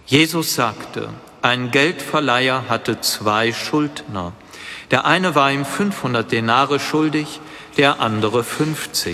Jesus sagte, ein Geldverleiher hatte 2 Schuldner. Der eine war ihm 500 Denare schuldig, der andere 50.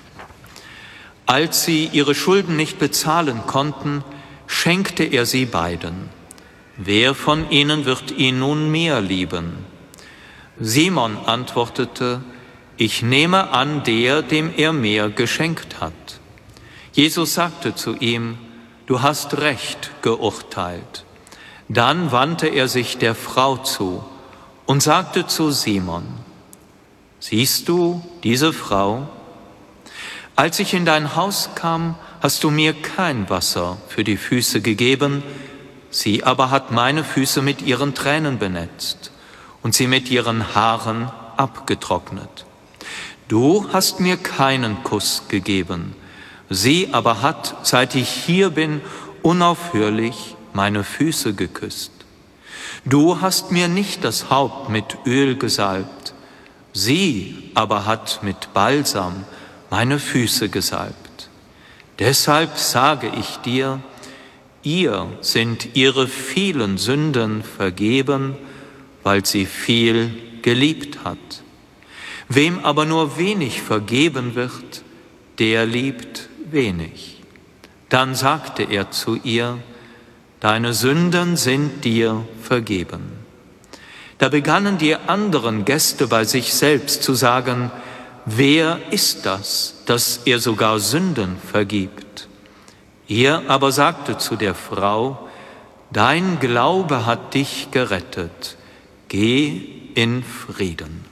Als sie ihre Schulden nicht bezahlen konnten, schenkte er sie beiden. Wer von ihnen wird ihn nun mehr lieben? Simon antwortete, ich nehme an, der, dem er mehr geschenkt hat. Jesus sagte zu ihm, du hast recht geurteilt. Dann wandte er sich der Frau zu und sagte zu Simon, siehst du diese Frau? Als ich in dein Haus kam, hast du mir kein Wasser für die Füße gegeben, sie aber hat meine Füße mit ihren Tränen benetzt und sie mit ihren Haaren abgetrocknet. Du hast mir keinen Kuss gegeben, sie aber hat, seit ich hier bin, unaufhörlich meine Füße geküsst. Du hast mir nicht das Haupt mit Öl gesalbt, sie aber hat mit Balsam meine Füße gesalbt. Deshalb sage ich dir, ihr sind ihre vielen Sünden vergeben, weil sie viel geliebt hat. Wem aber nur wenig vergeben wird, der liebt wenig. Dann sagte er zu ihr, deine Sünden sind dir vergeben. Da begannen die anderen Gäste bei sich selbst zu sagen, wer ist das, dass er sogar Sünden vergibt? Er aber sagte zu der Frau, dein Glaube hat dich gerettet, geh in Frieden.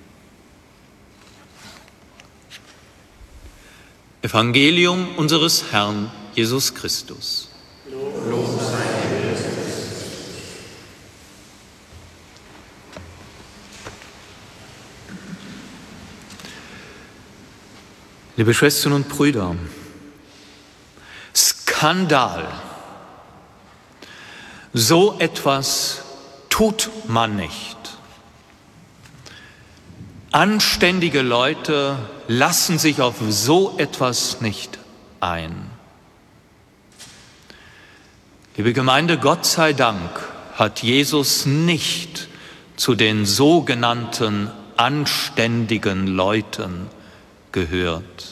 Evangelium unseres Herrn Jesus Christus. Lob sei dir, Christus. Liebe Schwestern und Brüder, Skandal. So etwas tut man nicht. Anständige Leute lassen sich auf so etwas nicht ein. Liebe Gemeinde, Gott sei Dank hat Jesus nicht zu den sogenannten anständigen Leuten gehört.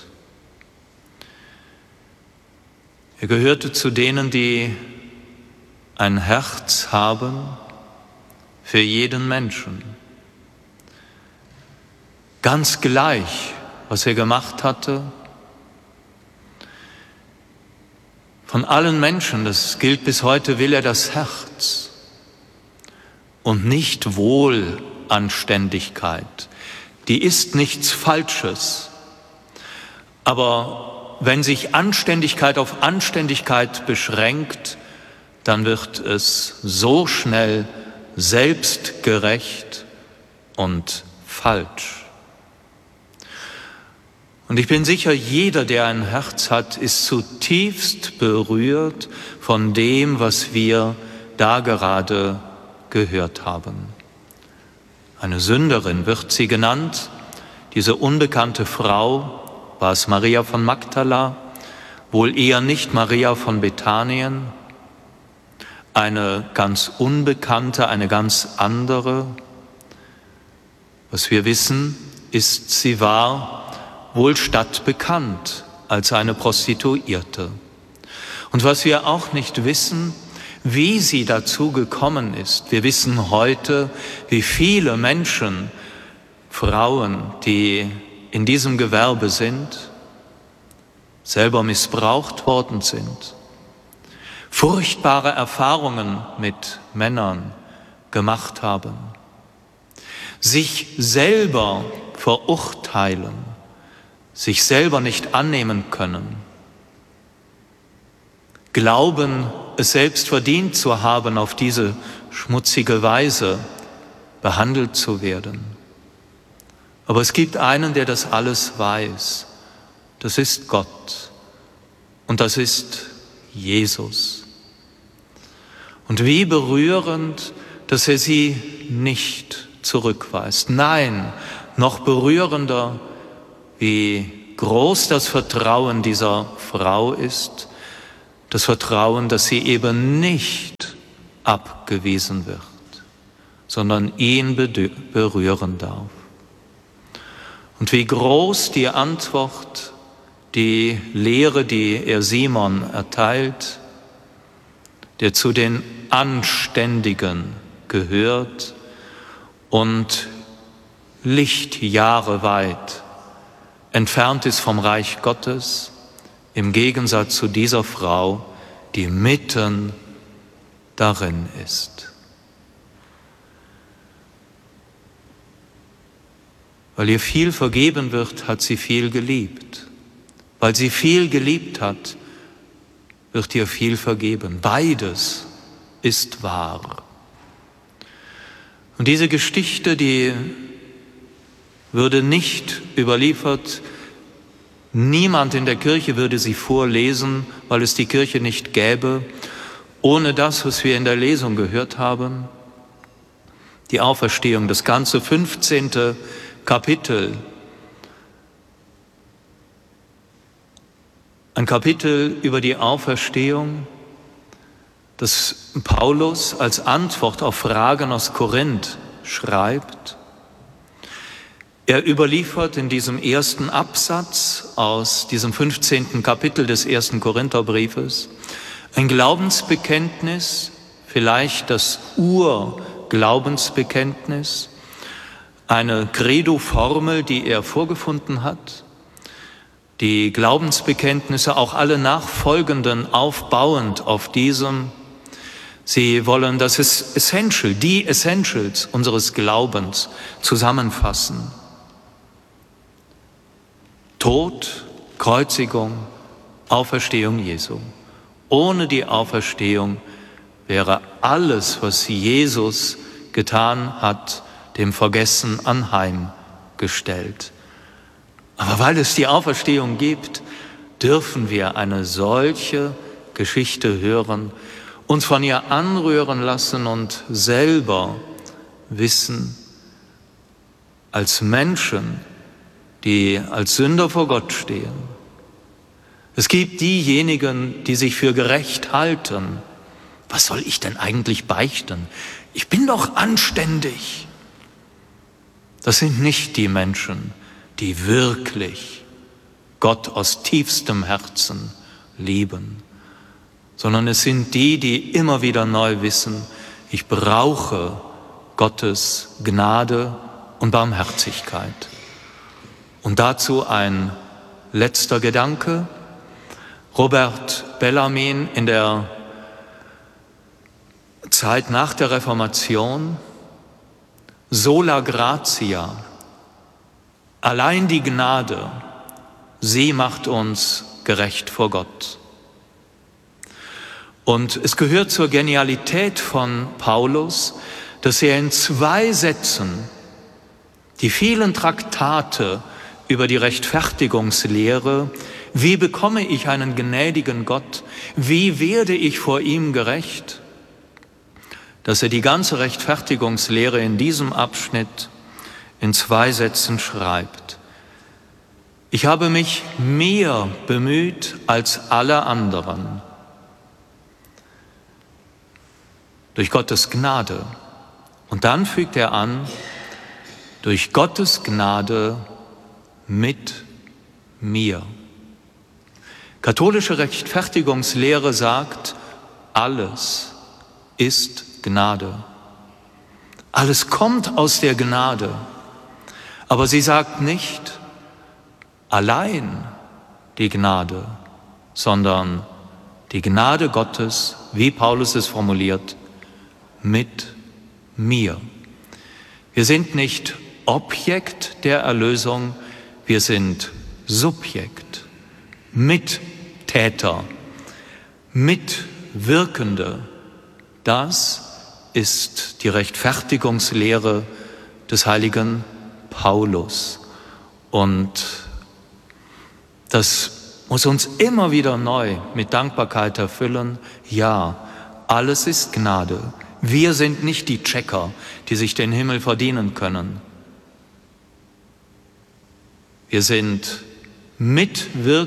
Er gehörte zu denen, die ein Herz haben für jeden Menschen. Ganz gleich, was er gemacht hatte. Von allen Menschen, das gilt bis heute, will er das Herz und nicht Wohlanständigkeit. Die ist nichts Falsches. Aber wenn sich Anständigkeit auf Anständigkeit beschränkt, dann wird es so schnell selbstgerecht und falsch. Und ich bin sicher, jeder, der ein Herz hat, ist zutiefst berührt von dem, was wir da gerade gehört haben. Eine Sünderin wird sie genannt. Diese unbekannte Frau, war es Maria von Magdala, wohl eher nicht Maria von Bethanien, eine ganz unbekannte, eine ganz andere. Was wir wissen, ist, sie war wohl stadtbekannt als eine Prostituierte. Und was wir auch nicht wissen, wie sie dazu gekommen ist. Wir wissen heute, wie viele Menschen, Frauen, die in diesem Gewerbe sind, selber missbraucht worden sind, furchtbare Erfahrungen mit Männern gemacht haben, sich selber verurteilen, sich selber nicht annehmen können, glauben, es selbst verdient zu haben, auf diese schmutzige Weise behandelt zu werden. Aber es gibt einen, der das alles weiß. Das ist Gott. Und das ist Jesus. Und wie berührend, dass er sie nicht zurückweist. Nein, noch berührender, wie groß das Vertrauen dieser Frau ist. Das Vertrauen, dass sie eben nicht abgewiesen wird, sondern ihn berühren darf. Und wie groß die Antwort, die Lehre, die er Simon erteilt, der zu den Anständigen gehört und Lichtjahre weit entfernt ist vom Reich Gottes, im Gegensatz zu dieser Frau, die mitten darin ist. Weil ihr viel vergeben wird, hat sie viel geliebt. Weil sie viel geliebt hat, wird ihr viel vergeben. Beides ist wahr. Und diese Geschichte, die würde nicht überliefert, niemand in der Kirche würde sie vorlesen, weil es die Kirche nicht gäbe, ohne das, was wir in der Lesung gehört haben, die Auferstehung, das ganze 15. Kapitel, ein Kapitel über die Auferstehung, das Paulus als Antwort auf Fragen aus Korinth schreibt. Er überliefert in diesem ersten Absatz aus diesem 15. Kapitel des 1. Korintherbriefes ein Glaubensbekenntnis, vielleicht das Urglaubensbekenntnis, eine Credo-Formel, die er vorgefunden hat. Die Glaubensbekenntnisse, auch alle nachfolgenden, aufbauend auf diesem. Sie wollen das die Essentials unseres Glaubens zusammenfassen. Tod, Kreuzigung, Auferstehung Jesu. Ohne die Auferstehung wäre alles, was Jesus getan hat, dem Vergessen anheimgestellt. Aber weil es die Auferstehung gibt, dürfen wir eine solche Geschichte hören, uns von ihr anrühren lassen und selber wissen, als Menschen, die als Sünder vor Gott stehen. Es gibt diejenigen, die sich für gerecht halten. Was soll ich denn eigentlich beichten? Ich bin doch anständig. Das sind nicht die Menschen, die wirklich Gott aus tiefstem Herzen lieben, sondern es sind die, die immer wieder neu wissen, ich brauche Gottes Gnade und Barmherzigkeit. Und dazu ein letzter Gedanke. Robert Bellarmin in der Zeit nach der Reformation, sola gratia, allein die Gnade, sie macht uns gerecht vor Gott. Und es gehört zur Genialität von Paulus, dass er in 2 Sätzen die vielen Traktate über die Rechtfertigungslehre, wie bekomme ich einen gnädigen Gott, wie werde ich vor ihm gerecht, dass er die ganze Rechtfertigungslehre in diesem Abschnitt in 2 Sätzen schreibt. Ich habe mich mehr bemüht als alle anderen, durch Gottes Gnade. Und dann fügt er an, durch Gottes Gnade mit mir. Katholische Rechtfertigungslehre sagt, alles ist Gnade. Alles kommt aus der Gnade. Aber sie sagt nicht allein die Gnade, sondern die Gnade Gottes, wie Paulus es formuliert, mit mir. Wir sind nicht Objekt der Erlösung, wir sind Subjekt, Mittäter, Mitwirkende. Das ist die Rechtfertigungslehre des heiligen Paulus. Und das muss uns immer wieder neu mit Dankbarkeit erfüllen. Ja, alles ist Gnade. Wir sind nicht die Checker, die sich den Himmel verdienen können. Wir sind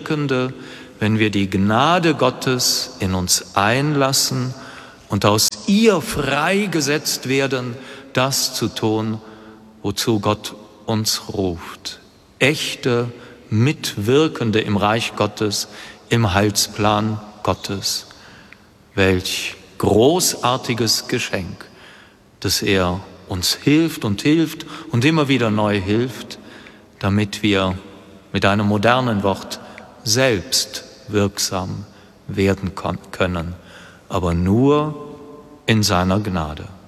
Mitwirkende, wenn wir die Gnade Gottes in uns einlassen und aus wir freigesetzt werden, das zu tun, wozu Gott uns ruft. Echte Mitwirkende im Reich Gottes, im Heilsplan Gottes. Welch großartiges Geschenk, dass er uns hilft und immer wieder neu hilft, damit wir mit einem modernen Wort selbst wirksam werden können, aber nur in seiner Gnade.